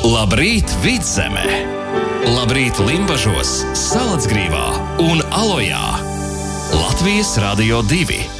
Labrīt Vidzeme! Labrīt Limbažos, Salacgrīvā un Alojā! Latvijas Radio 2!